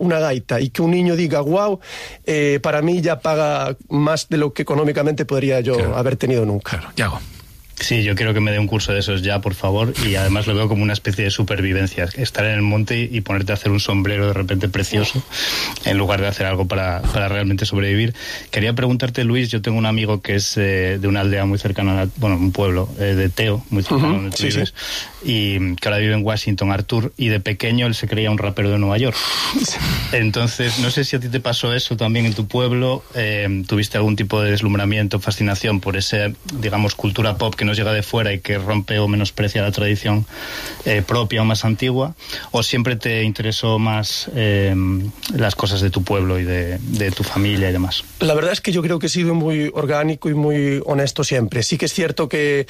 una gaita y que un niño diga wow, para mí ya paga más de lo que económicamente podría yo haber tenido nunca. Claro, Yago. Sí, yo quiero que me dé un curso de esos ya, por favor, y además lo veo como una especie de supervivencia, estar en el monte y ponerte a hacer un sombrero de repente precioso, en lugar de hacer algo para realmente sobrevivir. Quería preguntarte, Luis, yo tengo un amigo que es de una aldea muy cercana, un pueblo, de Teo, muy cercano donde tú vives, y que ahora vive en Washington, Arthur, y de pequeño él se creía un rapero de Nueva York. Entonces, no sé si a ti te pasó eso también en tu pueblo, tuviste algún tipo de deslumbramiento, fascinación por esa, digamos, cultura pop que nos llega de fuera y que rompe o menosprecia la tradición propia o más antigua, o siempre te interesó más las cosas de tu pueblo y de tu familia y demás? La verdad es que yo creo que he sido muy orgánico y muy honesto siempre. Sí que es cierto que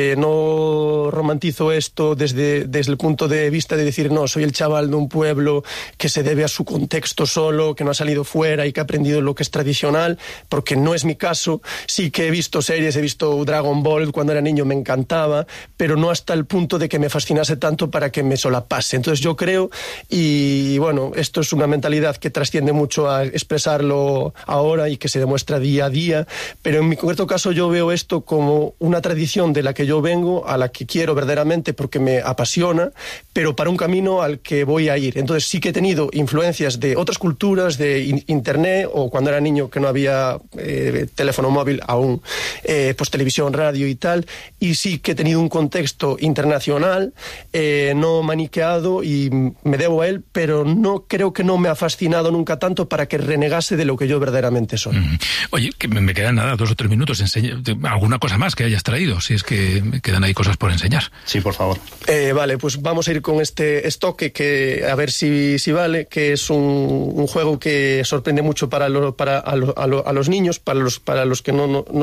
no romantizo esto desde el punto de vista de decir, no, soy el chaval de un pueblo que se debe a su contexto solo, que no ha salido fuera y que ha aprendido lo que es tradicional, porque no es mi caso. Sí que he visto series, he visto Dragon Ball cuando era niño, me encantaba, pero no hasta el punto de que me fascinase tanto para que me solapase. Entonces yo creo, y bueno, esto es una mentalidad que trasciende mucho a expresarlo ahora y que se demuestra día a día, pero en mi concreto caso yo veo esto como una tradición de la que yo vengo, a la que quiero verdaderamente porque me apasiona, pero para un camino al que voy a ir. Entonces sí que he tenido influencias de otras culturas, de internet, o cuando era niño que no había teléfono móvil aún, pues televisión, radio y tal, y sí que he tenido un contexto internacional, no maniqueado, y me debo a él, pero no creo que no me ha fascinado nunca tanto para que renegase de lo que yo verdaderamente soy. Oye, que me quedan nada, 2 o 3 minutos. ¿Alguna cosa más que hayas traído? Si es que me quedan ahí cosas por enseñar. Sí, por favor. Vale, pues vamos a ir con este estoque que a ver si vale, que es un juego que sorprende mucho para los niños, para los que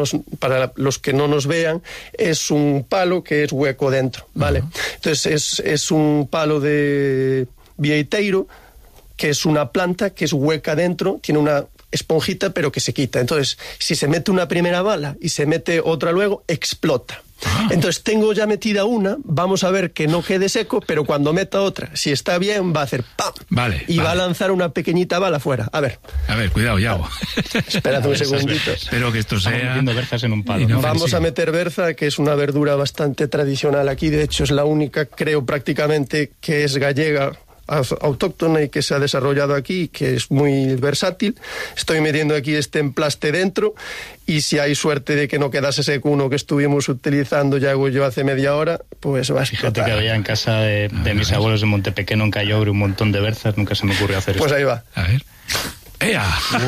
no nos vean. Es un palo que es hueco dentro, ¿vale? Entonces es un palo de vieiteiro, que es una planta que es hueca dentro, tiene una esponjita pero que se quita. Entonces, si se mete una primera bala y se mete otra luego, explota. Entonces tengo ya metida una, vamos a ver que no quede seco, pero cuando meta otra, si está bien, va a hacer ¡pam! Vale, y va a lanzar una pequeñita bala fuera. A ver, cuidado, Yago. Espérate un segundito. Espero que esto sea... Estamos metiendo berzas en un palo. Vamos a meter berza, que es una verdura bastante tradicional aquí. De hecho, es la única, creo, prácticamente, que es gallega, autóctona y que se ha desarrollado aquí, que es muy versátil. Estoy metiendo aquí este emplaste dentro, y si hay suerte de que no quedase seco uno que estuvimos utilizando yo hace media hora, pues va a explotar. Fíjate que había en casa de mis abuelos en Montepequeno, en Callobre, un montón de berzas, nunca se me ocurrió hacer eso. Pues ahí va. A ver. ¡Ea!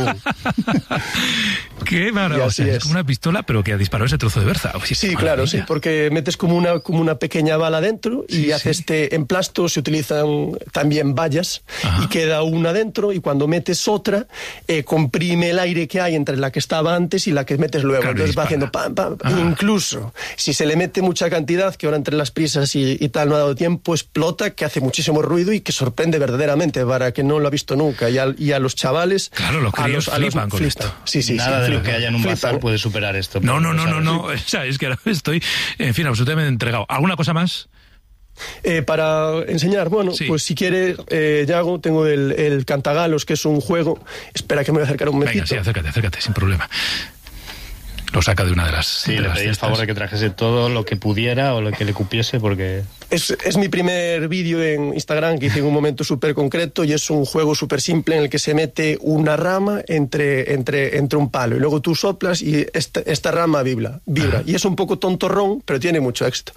¡Qué maravilla! Es como una pistola, pero que ha disparado ese trozo de berza. Sí, claro, sí, porque metes como una pequeña bala dentro y hace este emplasto. Se utilizan también vallas y queda una dentro, y cuando metes otra, comprime el aire que hay entre la que estaba antes y la que metes luego. Claro, entonces va haciendo pam, pam. Incluso si se le mete mucha cantidad, que ahora entre las prisas y tal no ha dado tiempo, explota, que hace muchísimo ruido y que sorprende verdaderamente para que no lo ha visto nunca. Y a los chavales... Claro, los críos flipan con esto. Sí, nada de lo que haya en un bazar puede superar esto. No. O sea, es que ahora estoy, en fin, absolutamente entregado. ¿Alguna cosa más? Para enseñar, pues si quieres, Yago, tengo el Cantagalos, que es un juego. Espera que me voy a acercar un momentito. Venga, sí, acércate, sin problema. Lo saca de una de las... Sí, le pedí el favor de que trajese todo lo que pudiera o lo que le cupiese, porque... Es mi primer vídeo en Instagram que hice en un momento súper concreto, y es un juego súper simple en el que se mete una rama entre un palo, y luego tú soplas y esta rama vibra. Y es un poco tontorrón, pero tiene mucho éxito.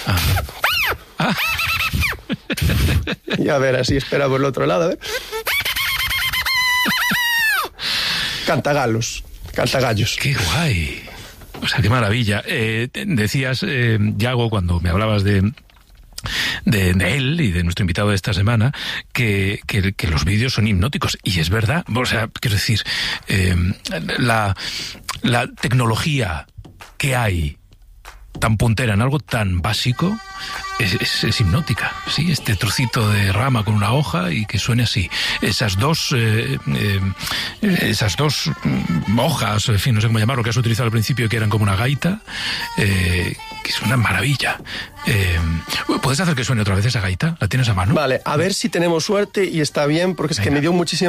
Y a ver, así espera por el otro lado, a ver. Cantagallos. ¡Qué guay! O sea, qué maravilla. Decías, Yago, cuando me hablabas de él y de nuestro invitado de esta semana, que los vídeos son hipnóticos, y es verdad. O sea, quiero decir, la tecnología que hay tan puntera en algo tan básico es hipnótica, sí, este trocito de rama con una hoja y que suene así, esas dos hojas, en fin, no sé cómo llamarlo, que has utilizado al principio, que eran como una gaita, que es una maravilla. ¿Puedes hacer que suene otra vez esa gaita? ¿La tienes a mano? Vale, a ver si tenemos suerte y está bien, porque es que me dio muchísima